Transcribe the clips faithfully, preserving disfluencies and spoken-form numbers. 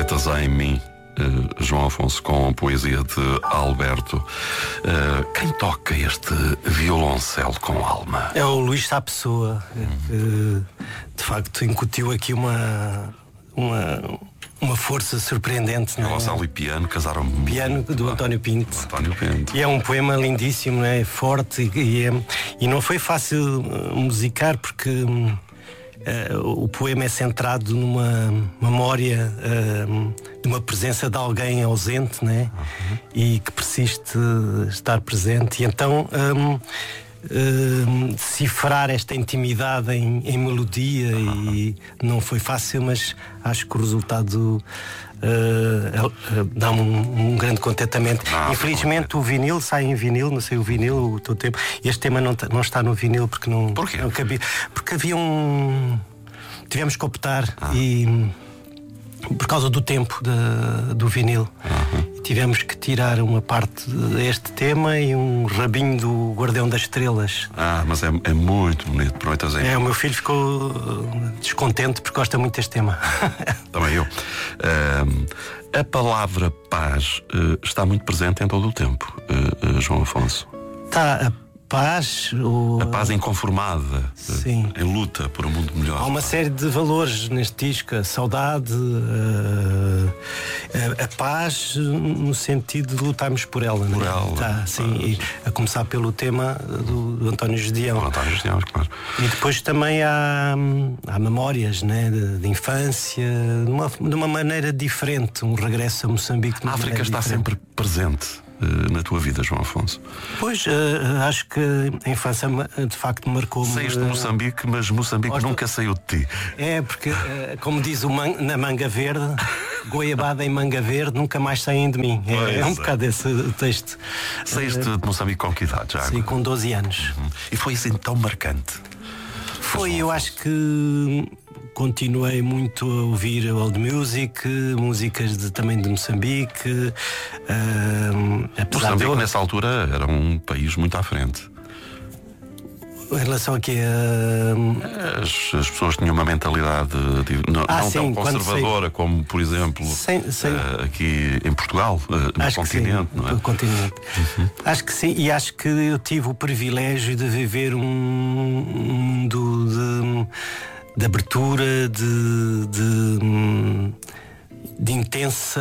Poetas Há em Mim, uh, João Afonso, com poesia de Alberto. Uh, quem toca este violoncelo com alma? É o Luís Sá Pessoa, que de facto incutiu aqui uma, uma, uma força surpreendente. Violoncelo é? E piano casaram piano muito. do António Pinto. António Pinto. E é um poema lindíssimo, não é? Forte, e, é, e não foi fácil musicar porque uh, o poema é centrado numa memória uh, de uma presença de alguém ausente, né? Uhum. E que persiste estar presente. E então um, um, decifrar esta intimidade em, em melodia, uhum. E não foi fácil, mas acho que o resultado Uh, uh, dá um, um grande contentamento. Não, Infelizmente não. O vinil sai em vinil, não sei o vinil, o teu tempo. Este tema não, não está no vinil porque não, Porquê? não cabia. Porque havia um. Tivemos que optar ah. e por causa do tempo de, do vinil. Uhum. Tivemos que tirar uma parte deste tema e um rabinho do Guardião das Estrelas. Ah, mas é, é muito bonito. Poetas é, o meu filho ficou descontente porque gosta muito deste tema. Também eu. Uh, a palavra paz uh, está muito presente em todo o tempo, uh, uh, João Afonso. Está. A paz, o... a paz inconformada, Sim. Em luta por um mundo melhor. Há uma série de valores neste disco: a saudade, a, a, a paz, no sentido de lutarmos por ela. Por né? ela. Tá, sim, e a começar pelo tema do, do António Gedeão. Do António Gedeão, claro. E depois também há, há memórias, né, de, de infância, de uma, de uma maneira diferente, um regresso a Moçambique. De uma a África está diferente. sempre presente na tua vida, João Afonso? Pois, uh, acho que a infância de facto marcou-me. Saíste de Moçambique, mas Moçambique Gosto... nunca saiu de ti. É, porque, uh, como diz o man... na Manga Verde, goiabada em manga verde, nunca mais saem de mim. É, é um bocado esse texto. Saíste uh, de Moçambique com que idade já? Sim, com doze anos. Uhum. E foi assim tão marcante? Foi, eu acho que continuei muito a ouvir old music, músicas de, também de Moçambique. Uh, apesar Moçambique, de... nessa altura, era um país muito à frente. Em relação a quê? Uh... As, as pessoas tinham uma mentalidade de, não, ah, não sim, tão conservadora sei... como, por exemplo, sem, sem... Uh, aqui em Portugal, uh, no acho continente, que sim, não é? No continente. Uhum. Acho que sim, e acho que eu tive o privilégio de viver um mundo de, de abertura, de, de, de intensa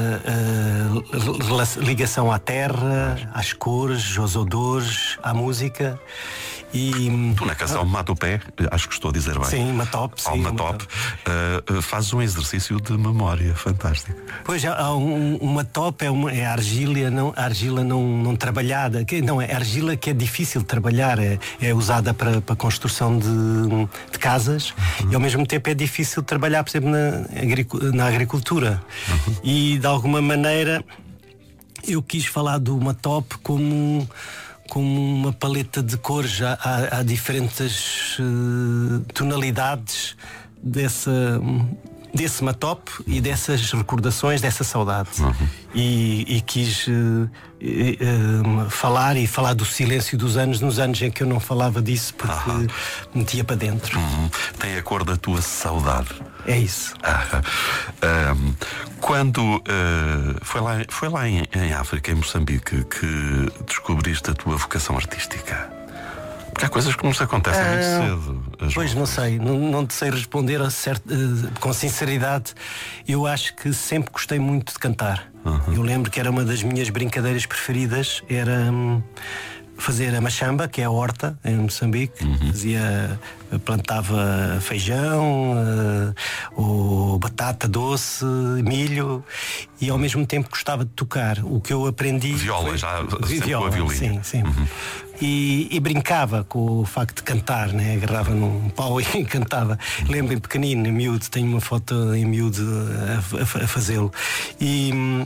uh, ligação à terra, às cores, aos odores, à música. E, tu na canção Mata o Pé, acho que estou a dizer bem. Sim, uma top, sim, uma top. Uh, uh, fazes um exercício de memória fantástico. Pois, há um, uma top é, uma, é a argila, não, a argila não, não trabalhada, que, não, é a argila que é difícil de trabalhar, é, é usada para, para a construção de, de casas, uhum. E ao mesmo tempo é difícil de trabalhar, por exemplo, na, na agricultura. Uhum. E de alguma maneira eu quis falar do uma top como como uma paleta de cores. Há, há, há diferentes uh, tonalidades dessa, desse matop e dessas recordações, dessa saudade. Uhum. E, e quis uh, uh, falar e falar do silêncio dos anos, nos anos em que eu não falava disso porque uhum. metia para dentro. Uhum. Tem a cor da tua saudade. É isso. Ah, um, quando uh, foi lá, foi lá em, em África, em Moçambique, que descobriste a tua vocação artística? Porque há coisas que nos acontecem muito ah, cedo. Pois não sei, não, não te sei responder a certo, uh, com sinceridade. Eu acho que sempre gostei muito de cantar. Uhum. Eu lembro que era uma das minhas brincadeiras preferidas, era um, fazer a machamba, que é a horta em Moçambique. Uhum. Fazia, plantava feijão, uh, ou batata doce, milho, e ao mesmo tempo gostava de tocar. O que eu aprendi viola, foi... já viola, a violina. Sim, sim. Uhum. E, e brincava com o facto de cantar, né? Agarrava num pau e cantava. Lembro-me pequenino, em miúdo, tenho uma foto em miúdo a, a, a fazê-lo. E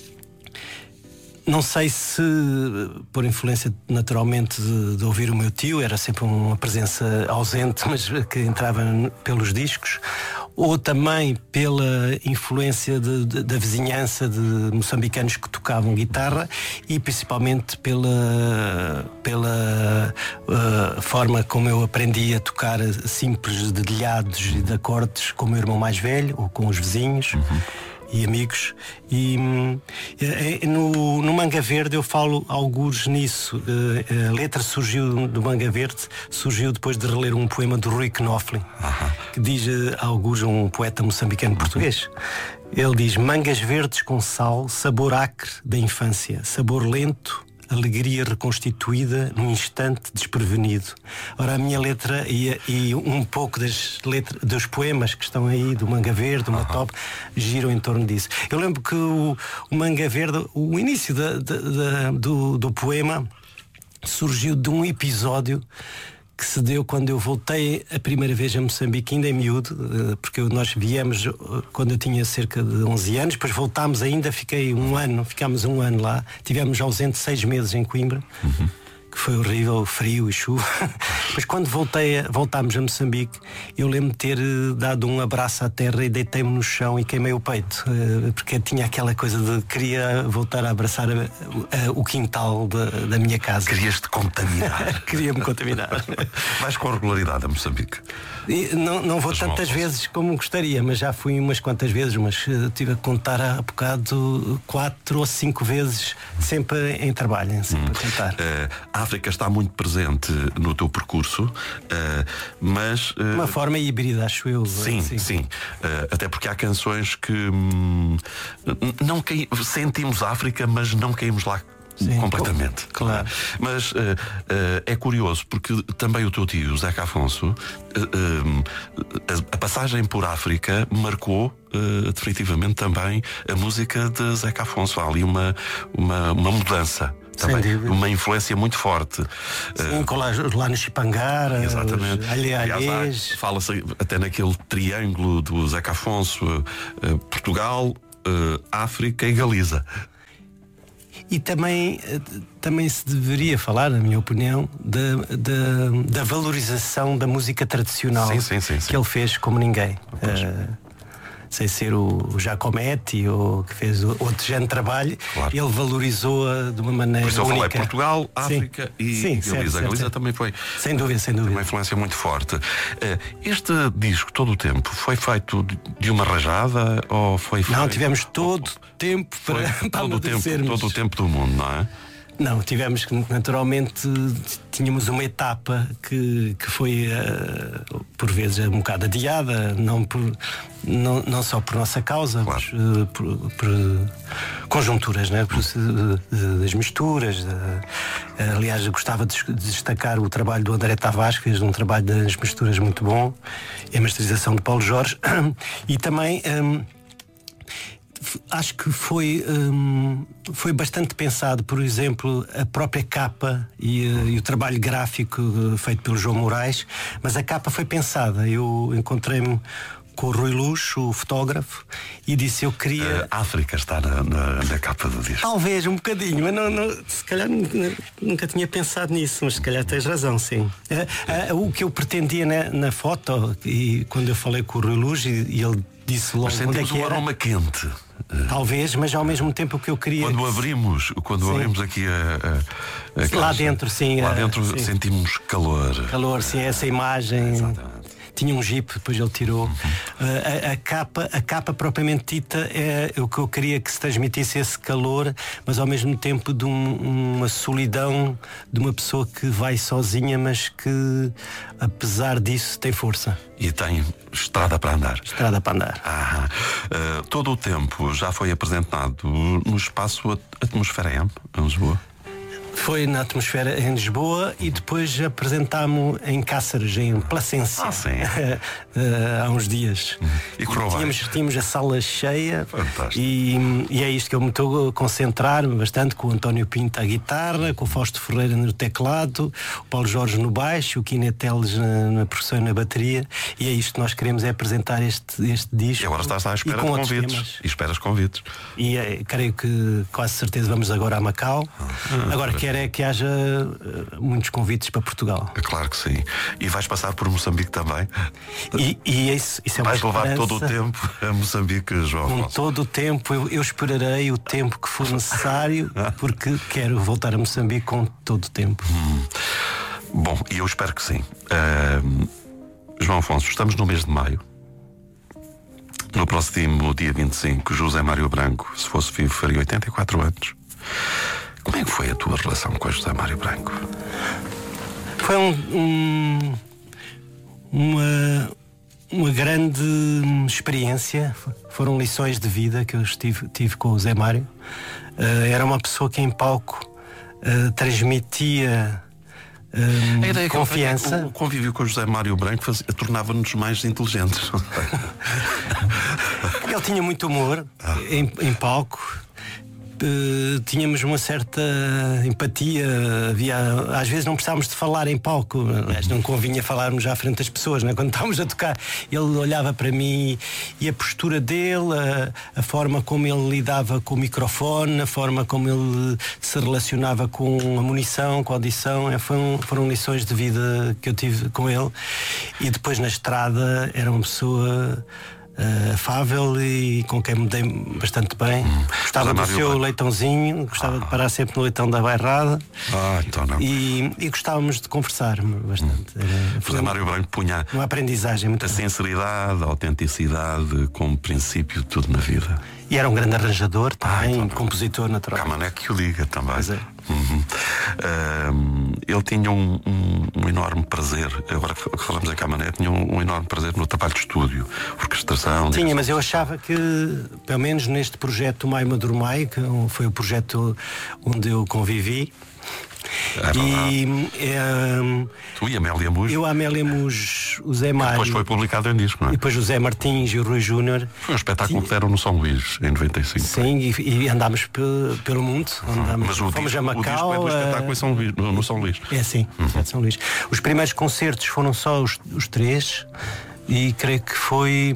não sei se por influência naturalmente de, de ouvir o meu tio, era sempre uma presença ausente, mas que entrava pelos discos, ou também pela influência de, de, da vizinhança de moçambicanos que tocavam guitarra, e principalmente pela, pela uh, forma como eu aprendi a tocar simples dedilhados e de acordes com o meu irmão mais velho ou com os vizinhos. Uhum. e amigos. E é, é, no, no Manga Verde eu falo algures nisso. A letra surgiu do Manga Verde, surgiu depois de reler um poema do Rui Knopfler, uh-huh. que diz algures, um poeta moçambicano português. Ele diz: mangas verdes com sal, sabor acre da infância, sabor lento, alegria reconstituída num instante desprevenido. Ora, a minha letra e, e um pouco das letras, dos poemas que estão aí, do Manga Verde, do Matop, giram em torno disso. Eu lembro que o, o Manga Verde, o início da, da, da, do, do poema surgiu de um episódio que se deu quando eu voltei a primeira vez a Moçambique, ainda em miúdo, porque nós viemos quando eu tinha cerca de onze anos, depois voltámos ainda, fiquei um ano, ficámos um ano lá, tivemos ausente seis meses em Coimbra, uhum. que foi horrível, frio e chuva. Mas quando voltei a, voltámos a Moçambique, eu lembro de ter dado um abraço à terra e deitei-me no chão e queimei o peito, porque tinha aquela coisa de queria voltar a abraçar a, a, o quintal da, da minha casa. Querias-te contaminar. Queria-me contaminar. Vais com regularidade a Moçambique? E não, não vou tantas vezes como gostaria, mas já fui umas quantas vezes, mas tive a contar há bocado quatro ou cinco vezes, sempre em trabalho, sempre hum. a contar. Uh, a África está muito presente no teu percurso, uh, mas... Uh, uma forma híbrida, acho eu. Sim, sim. sim. Uh, até porque há canções que hum, não cai... sentimos África, mas não caímos lá. Sim, completamente, claro. Mas uh, uh, é curioso porque também o teu tio, Zeca Afonso, uh, uh, a, a passagem por África marcou uh, definitivamente também a música de Zeca Afonso. Há ali uma, uma, uma mudança. Também, uma influência muito forte. Sim, uh, lá, lá no Chipangara, exatamente. Aliás, fala-se até naquele triângulo do Zeca Afonso, uh, uh, Portugal, uh, África e Galiza. E também, também se deveria falar, na minha opinião, da, da, da valorização da música tradicional, sim, sim, sim, sim. que ele fez como ninguém. Uh, sem ser o, o Giacometti, ou que fez outro género de trabalho, claro. Ele valorizou-a de uma maneira Por isso única. Eu falei Portugal, África sim. e sim, Galiza. Certo, Galiza certo. também foi sem dúvida, sem dúvida. uma influência muito forte. Este disco, todo o tempo, foi feito de uma rajada ou foi feito... Não, tivemos todo o tempo para, para todo, o tempo, todo o tempo do mundo, não é? Não, tivemos que, naturalmente, tínhamos uma etapa que, que foi, uh, por vezes, um bocado adiada, não, por, não, não só por nossa causa, claro. mas uh, por, por conjunturas, né? por, uh, das misturas. Uh, aliás, eu gostava de destacar o trabalho do André Tavares, que fez um trabalho das misturas muito bom, e a masterização de Paulo Jorge, e também... Um, acho que foi, hum, foi bastante pensado, por exemplo, a própria capa e, e o trabalho gráfico feito pelo João Moraes, mas a capa foi pensada. Eu encontrei-me com o Rui Luz, o fotógrafo, e disse eu queria... A África está na, na, na capa do disco. Talvez, um bocadinho, mas não, não, se calhar nunca tinha pensado nisso, mas se calhar tens razão, sim. É, é, o que eu pretendia na, na foto, e quando eu falei com o Rui Luz, e, e ele disse logo onde é que um era... aroma quente. Talvez, mas ao mesmo tempo o que eu queria... Quando abrimos, quando sim. abrimos aqui a, a, a lá dentro, sim. Lá dentro sim. sentimos calor. Calor, sim, essa imagem... Exatamente. Tinha um jeep, depois ele tirou. Uhum. Uh, a, a, capa, a capa propriamente dita é o que eu queria que se transmitisse esse calor, mas ao mesmo tempo de um, uma solidão de uma pessoa que vai sozinha, mas que apesar disso tem força. E tem estrada para andar. Estrada para andar. Ah, uh, todo o tempo já foi apresentado no espaço Atmosfera M, em Lisboa. Foi na Atmosfera em Lisboa e depois apresentámos em Cáceres, em Placência, ah, sim. há uns dias. E correu tínhamos, tínhamos a sala cheia. Fantástico. E, e é isto que eu me estou a concentrar bastante, com o António Pinto à guitarra, com o Fausto Ferreira no teclado, o Paulo Jorge no baixo, o Kine Teles na, na percussão e na bateria, e é isto que nós queremos, é apresentar este, este disco. E agora estás à espera de convites. Temas. E esperas convites. E é, creio que quase certeza vamos agora a Macau. Ah, agora que é que haja uh, muitos convites para Portugal. É claro que sim. E vais passar por Moçambique também? E, e isso, isso é uma vais esperança. Levar todo o tempo a Moçambique, João Afonso? Com todo o tempo, eu, eu esperarei o tempo que for necessário, porque quero voltar a Moçambique com todo o tempo. Hum. Bom, e eu espero que sim. Uh, João Afonso, estamos no mês de maio. No próximo próximo dia vinte e cinco, José Mário Branco, se fosse vivo, faria oitenta e quatro anos. Como é que foi a tua relação com o José Mário Branco? Foi um, um, uma, uma grande experiência. Foram lições de vida que eu estive, tive com o Zé Mário. Uh, era uma pessoa que em palco uh, transmitia uh, a ideia confiança. Que o convívio com o José Mário Branco tornava-nos mais inteligentes. Ele tinha muito humor ah. em, em palco. Uh, tínhamos uma certa empatia. Havia, às vezes não precisávamos de falar em palco, mas não convinha falarmos já à frente das pessoas, né? Quando estávamos a tocar, ele olhava para mim e a postura dele, a, a forma como ele lidava com o microfone, a forma como ele se relacionava com a munição, com a audição, é, foram, foram lições de vida que eu tive com ele. E depois na estrada era uma pessoa Uh, afável e com quem me dei bastante bem. Hum. Gostava do seu Branco. Leitãozinho, gostava ah. de parar sempre no leitão da bairrada. Ah, então não. E, e gostávamos de conversar bastante. Hum. José Mário Branco punha uma aprendizagem muito a grande. Sinceridade, a autenticidade como princípio de tudo na vida. E era um grande arranjador também, ah, então, compositor natural. Camané que o diga também. Pois é. Uhum. Uh, ele tinha um, um, um enorme prazer. Agora que falamos em Camané, tinha um, um enorme prazer no trabalho de estúdio, orquestração. Tinha, mas eu achava que, pelo menos neste projeto Mai Madurmai, que foi o projeto onde eu convivi. É e é, tu e a Amélia Muj. Eu, a Amélia Muj, o Zé Mário. Depois foi publicado em disco, não é? E depois o Zé Martins e o Rui Júnior. Foi um espetáculo tinha... que deram no São Luís, em noventa e cinco. Sim, e, e andámos pe, pelo mundo. Andámos, mas o fomos disco, a Macau. O disco é do espetáculo a... em São Luís, no, no São Luís. É sim, uhum. é de São Luís. Os primeiros concertos foram só os, os três, e creio que foi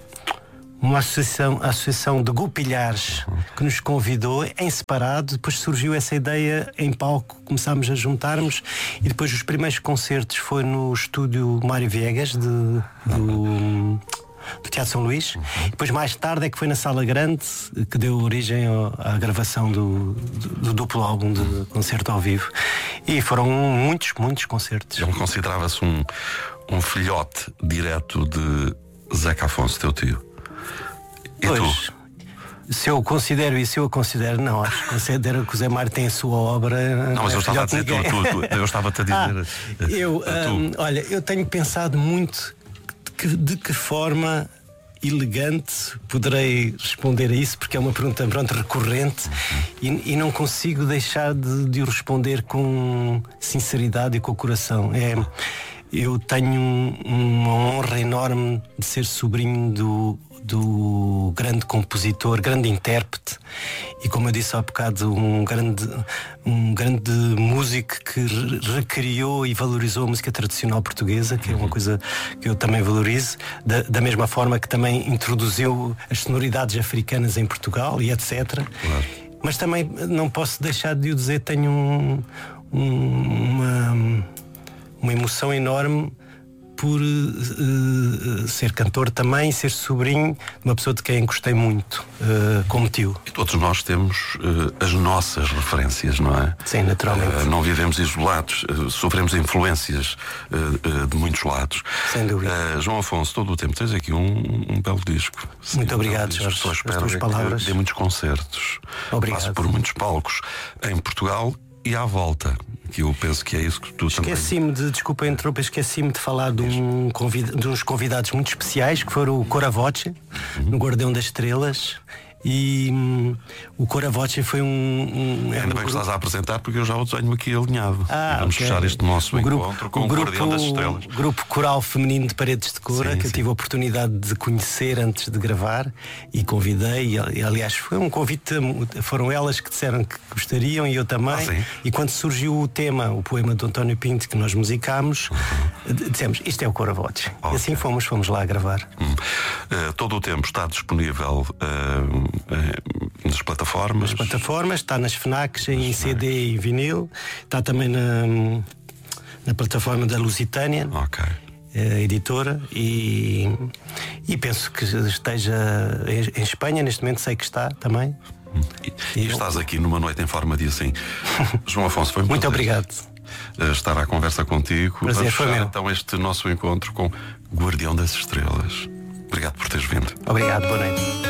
uma associação, a associação de Gupilhares que nos convidou em separado. Depois surgiu essa ideia em palco, começámos a juntarmos, e depois os primeiros concertos foi no estúdio Mário Viegas de, do, do Teatro São Luís. E depois mais tarde é que foi na Sala Grande que deu origem ao, à gravação do, do, do duplo álbum de concerto ao vivo, e foram muitos, muitos concertos. Ele considerava-se um, um filhote direto de Zeca Afonso, teu tio. E pois, tu? Se eu considero isso, eu considero, não, acho que considero que o Zé Mário tem a sua obra. Não, mas eu estava a dizer, tu, tu, tu, eu estava-te a dizer. Ah, eu, hum, olha, eu tenho pensado muito de que, de que forma elegante poderei responder a isso, porque é uma pergunta, pronto, recorrente, uhum. e, e não consigo deixar de, de o responder com sinceridade e com o coração. É, eu tenho uma honra enorme de ser sobrinho do do grande compositor, grande intérprete, e como eu disse há bocado, um grande, um grande músico que recriou e valorizou a música tradicional portuguesa, que é uma coisa que eu também valorizo, da, da mesma forma que também introduziu as sonoridades africanas em Portugal e etcétera. Claro. Mas também não posso deixar de o dizer, tenho um, um, uma, uma emoção enorme por uh, ser cantor também, ser sobrinho de uma pessoa de quem gostei muito, uh, como tio. E todos nós temos uh, as nossas referências, não é? Sim, naturalmente. Uh, não vivemos isolados, uh, sofremos influências uh, uh, de muitos lados. Sem dúvida. Uh, João Afonso, todo o tempo tens aqui um, um belo disco. Sim, muito obrigado, um Jorge. Só espero as tuas palavras. Dê muitos concertos. Obrigado. Passo por muitos palcos em Portugal e à volta. Que eu penso que é isso que tu esqueci-me também... de, desculpa a interromper, esqueci-me de falar de, um convid, de uns convidados muito especiais, que foram o Coravoce, uhum. no Guardião das Estrelas. E hum, o Coravoce foi um, um Ainda um bem grupo... que estás a apresentar, porque eu já o tenho aqui alinhado. Ah, vamos okay. fechar este nosso o encontro grupo, com o, o grupo, Guardião das Estrelas. O grupo coral feminino de Paredes de Cora, sim, que sim. eu tive a oportunidade de conhecer antes de gravar, e convidei, e, aliás foi um convite, foram elas que disseram que gostariam, e eu também. Ah, e quando surgiu o tema, o poema de António Pinto, que nós musicámos, uhum. dissemos, isto é o Coravoce. Okay. E assim fomos, fomos lá a gravar. Hum. Uh, todo o tempo está disponível uh, uh, nas plataformas. Nas plataformas, está nas FNACs, em C D e em vinil, está também na, na plataforma da Lusitânia, okay. a editora, e, e penso que esteja em, em Espanha, neste momento sei que está também. E, e, e estás aqui numa noite em forma de assim. João Afonso, foi um muito prazer obrigado. Estar à conversa contigo. Prazer, Vamos foi fechar meu. então este nosso encontro com Guardião das Estrelas. Obrigado por teres vindo. Obrigado, boa noite.